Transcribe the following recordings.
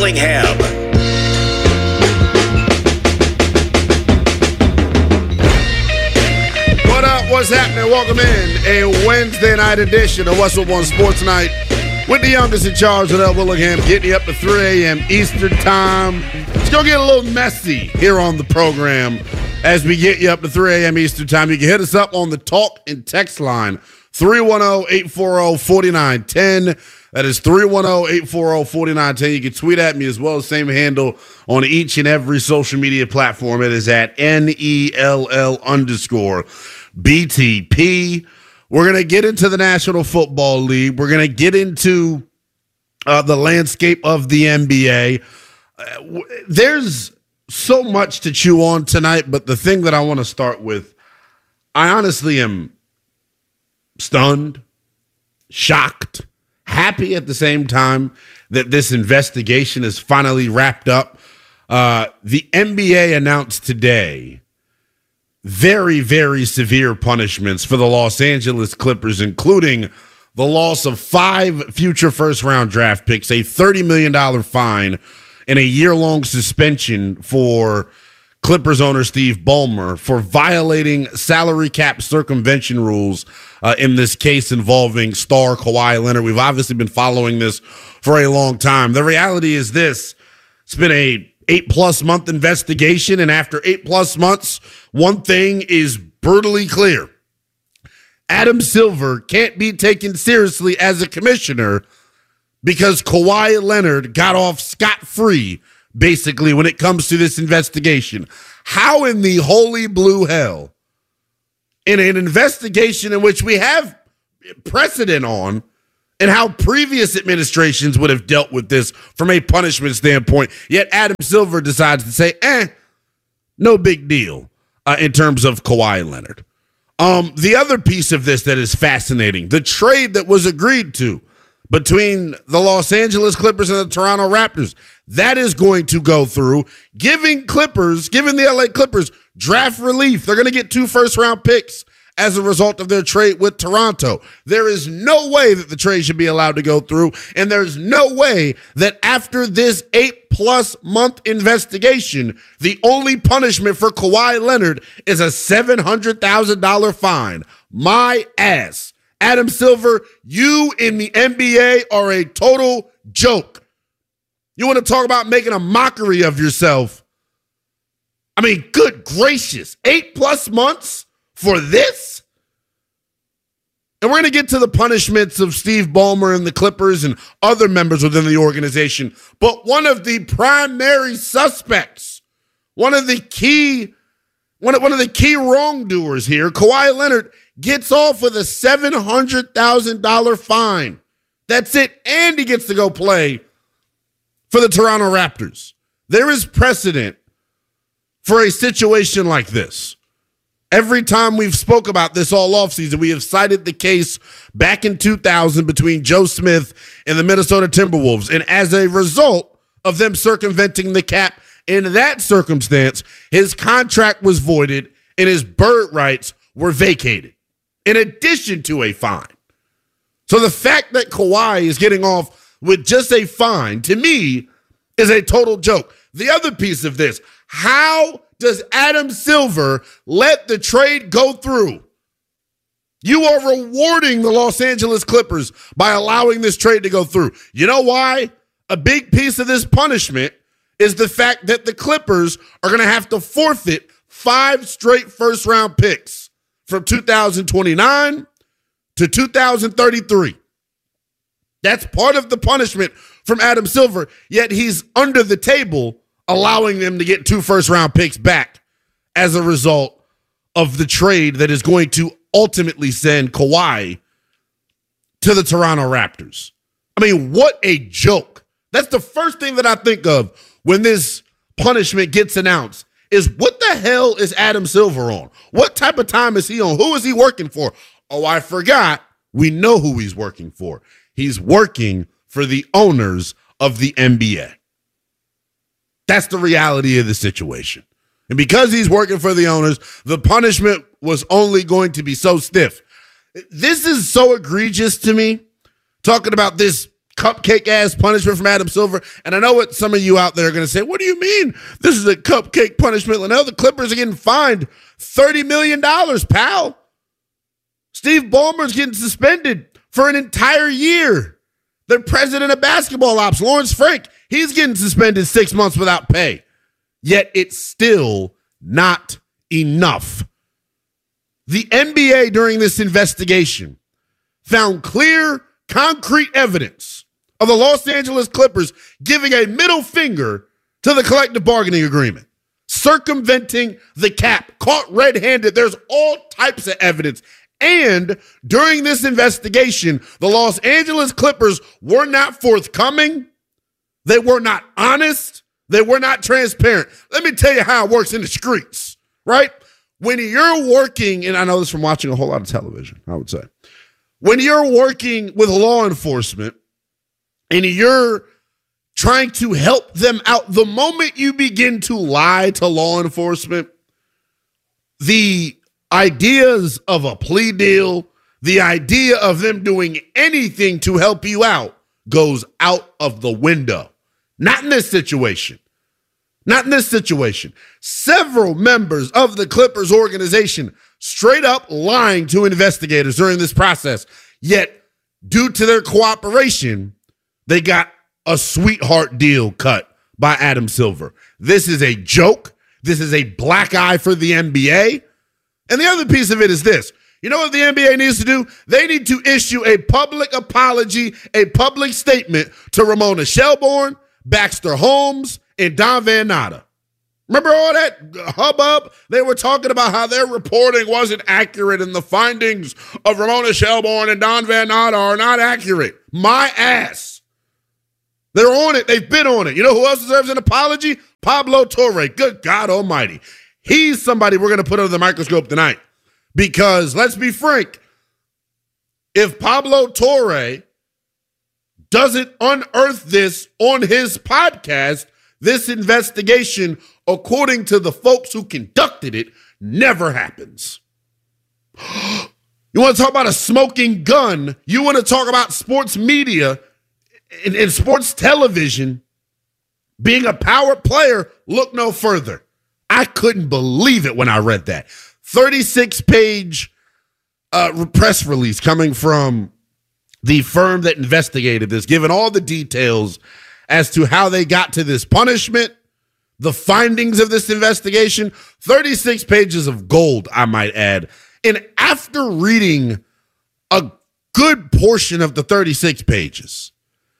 Willingham. What up? What's happening? Welcome in a Wednesday night edition of What's Up on Sports Night with the youngest in charge of L. Willingham, getting you up to 3 a.m. Eastern Time. It's going to get a little messy here on the program as we get you up to 3 a.m. Eastern Time. You can hit us up on the talk and text line, 310-840-4910. That is 310-840-4910. You can tweet at me as well, same handle on each and every social media platform. It is at NELL_BTP. We're going to get into the National Football League. We're going to get into the landscape of the NBA. There's so much to chew on tonight, but the thing that I want to start with, I honestly am stunned, shocked, happy at the same time that this investigation is finally wrapped up. The NBA announced today very, very severe punishments for the Los Angeles Clippers, including the loss of 5 future first-round draft picks, a $30 million fine, and a year-long suspension for Clippers owner Steve Ballmer for violating salary cap circumvention rules in this case involving star Kawhi Leonard. We've obviously been following this for a long time. The reality is this: it's been a 8+ month investigation, and after 8+ months, one thing is brutally clear. Adam Silver can't be taken seriously as a commissioner because Kawhi Leonard got off scot-free, basically, when it comes to this investigation. How in the holy blue hell, in an investigation in which we have precedent on, and how previous administrations would have dealt with this from a punishment standpoint, yet Adam Silver decides to say, no big deal in terms of Kawhi Leonard. The other piece of this that is fascinating, the trade that was agreed to between the Los Angeles Clippers and the Toronto Raptors, that is going to go through, giving the LA Clippers draft relief. They're going to get 2 first-round picks as a result of their trade with Toronto. There is no way that the trade should be allowed to go through, and there's no way that after this 8+ month investigation, the only punishment for Kawhi Leonard is a $700,000 fine. My ass. Adam Silver, you in the NBA are a total joke. You want to talk about making a mockery of yourself? I mean, good gracious, 8+ months for this? And we're going to get to the punishments of Steve Ballmer and the Clippers and other members within the organization. But one of the primary suspects, one of the key wrongdoers here, Kawhi Leonard, gets off with a $700,000 fine. That's it. And he gets to go play for the Toronto Raptors. There is precedent for a situation like this. Every time we've spoke about this all offseason, we have cited the case back in 2000 between Joe Smith and the Minnesota Timberwolves. And as a result of them circumventing the cap in that circumstance, his contract was voided and his bird rights were vacated, in addition to a fine. So the fact that Kawhi is getting off with just a fine, to me, is a total joke. The other piece of this, how does Adam Silver let the trade go through? You are rewarding the Los Angeles Clippers by allowing this trade to go through. You know why? A big piece of this punishment is the fact that the Clippers are going to have to forfeit 5 straight first-round picks from 2029 to 2033. That's part of the punishment from Adam Silver, yet he's under the table allowing them to get 2 first-round picks back as a result of the trade that is going to ultimately send Kawhi to the Toronto Raptors. I mean, what a joke. That's the first thing that I think of when this punishment gets announced is, what the hell is Adam Silver on? What type of time is he on? Who is he working for? Oh, I forgot. We know who he's working for. He's working for the owners of the NBA. That's the reality of the situation. And because he's working for the owners, the punishment was only going to be so stiff. This is so egregious to me, talking about this cupcake ass punishment from Adam Silver. And I know what some of you out there are going to say. What do you mean this is a cupcake punishment? Linnell, the Clippers are getting fined $30 million, pal. Steve Ballmer's getting suspended for an entire year. Their president of basketball ops, Lawrence Frank, he's getting suspended 6 months without pay. Yet it's still not enough. The NBA during this investigation found clear, concrete evidence of the Los Angeles Clippers giving a middle finger to the collective bargaining agreement, circumventing the cap, caught red-handed. There's all types of evidence. And during this investigation, the Los Angeles Clippers were not forthcoming. They were not honest. They were not transparent. Let me tell you how it works in the streets, right? When you're working, and I know this from watching a whole lot of television, I would say. When you're working with law enforcement and you're trying to help them out, the moment you begin to lie to law enforcement, the ideas of a plea deal, the idea of them doing anything to help you out goes out of the window. Not in this situation. Not in this situation. Several members of the Clippers organization straight up lying to investigators during this process. Yet, due to their cooperation, they got a sweetheart deal cut by Adam Silver. This is a joke. This is a black eye for the NBA. And the other piece of it is this. You know what the NBA needs to do? They need to issue a public apology, a public statement to Ramona Shelburne, Baxter Holmes, and Don Van Natta. Remember all that hubbub? They were talking about how their reporting wasn't accurate and the findings of Ramona Shelburne and Don Van Natta are not accurate. My ass. They're on it. They've been on it. You know who else deserves an apology? Pablo Torre. Good God almighty. He's somebody we're going to put under the microscope tonight. Because, let's be frank, if Pablo Torre doesn't unearth this on his podcast, this investigation, according to the folks who conducted it, never happens. You want to talk about a smoking gun? You want to talk about sports media and sports television being a power player? Look no further. I couldn't believe it when I read that. 36-page press release coming from the firm that investigated this, giving all the details as to how they got to this punishment, the findings of this investigation. 36 pages of gold, I might add. And after reading a good portion of the 36 pages,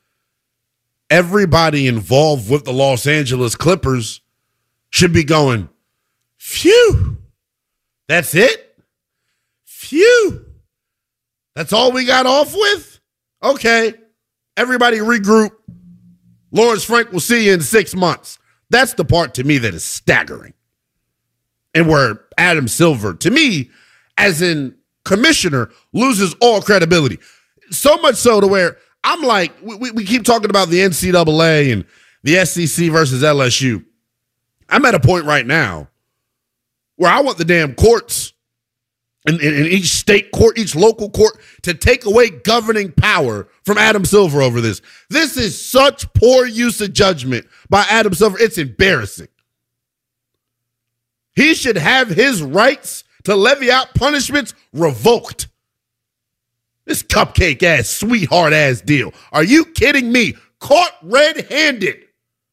everybody involved with the Los Angeles Clippers should be going, phew, that's it? Phew, that's all we got off with? Okay, everybody regroup. Lawrence Frank will see you in 6 months. That's the part to me that is staggering. And where Adam Silver, to me, as in commissioner, loses all credibility. So much so to where I'm like, we keep talking about the NCAA and the SEC versus LSU. I'm at a point right now where I want the damn courts in each state court, each local court, to take away governing power from Adam Silver over this. This is such poor use of judgment by Adam Silver. It's embarrassing. He should have his rights to levy out punishments revoked. This cupcake ass, sweetheart ass deal. Are you kidding me? Caught red-handed.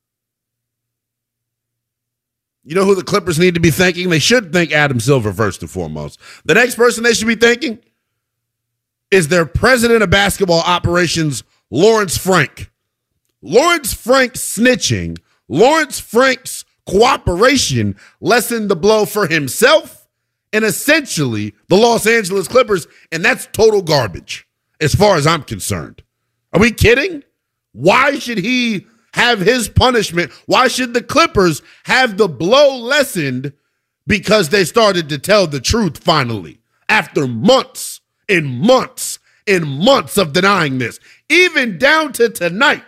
You know who the Clippers need to be thanking? They should thank Adam Silver first and foremost. The next person they should be thanking is their president of basketball operations, Lawrence Frank. Lawrence Frank's snitching, Lawrence Frank's cooperation lessened the blow for himself and essentially the Los Angeles Clippers, and that's total garbage as far as I'm concerned. Are we kidding? Why should he have his punishment? Why should the Clippers have the blow lessened? Because they started to tell the truth finally after months and months and months of denying this. Even down to tonight,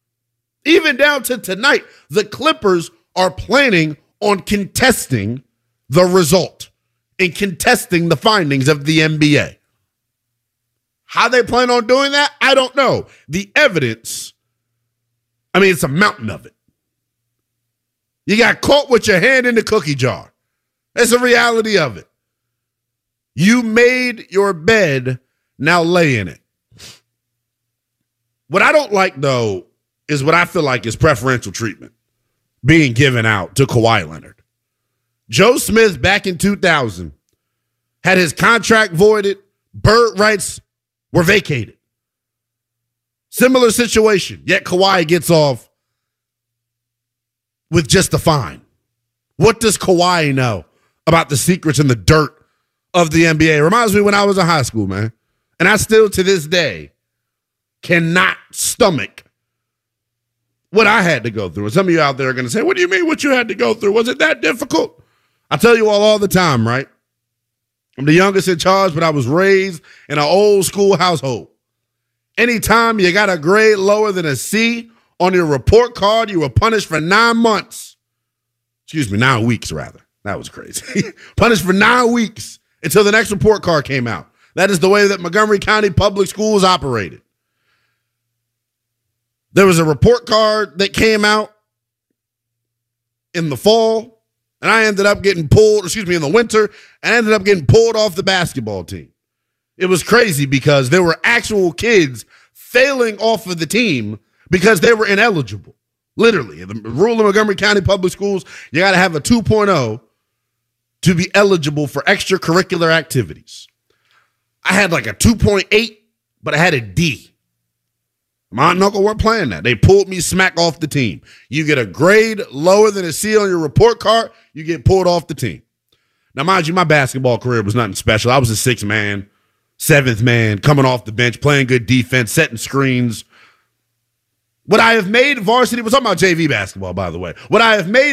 the Clippers are planning on contesting the result and contesting the findings of the NBA. How they plan on doing that, I don't know. The evidence, it's a mountain of it. You got caught with your hand in the cookie jar. That's the reality of it. You made your bed, now lay in it. What I don't like, though, is what I feel like is preferential treatment being given out to Kawhi Leonard. Joe Smith, back in 2000, had his contract voided, bird rights were vacated. Similar situation, yet Kawhi gets off with just a fine. What does Kawhi know about the secrets and the dirt of the NBA? It reminds me when I was in high school, man. And I still, to this day, cannot stomach what I had to go through. And some of you out there are going to say, what do you mean what you had to go through? Was it that difficult? I tell you all the time, right? I'm the youngest in charge, but I was raised in an old school household. Anytime you got a grade lower than a C on your report card, you were punished for 9 months. 9 weeks, rather. That was crazy. Punished for 9 weeks until the next report card came out. That is the way that Montgomery County Public Schools operated. There was a report card that came out in the fall, and I ended up getting pulled, in the winter, and I ended up getting pulled off the basketball team. It was crazy because there were actual kids failing off of the team because they were ineligible. Literally. The rule of Montgomery County Public Schools, you got to have a 2.0 to be eligible for extracurricular activities. I had like a 2.8, but I had a D. My aunt and uncle weren't playing that. They pulled me smack off the team. You get a grade lower than a C on your report card, you get pulled off the team. Now, mind you, my basketball career was nothing special. I was a 6th man, 7th man, coming off the bench, playing good defense, setting screens. What I have made varsity, we're talking about JV basketball, by the way. What I have made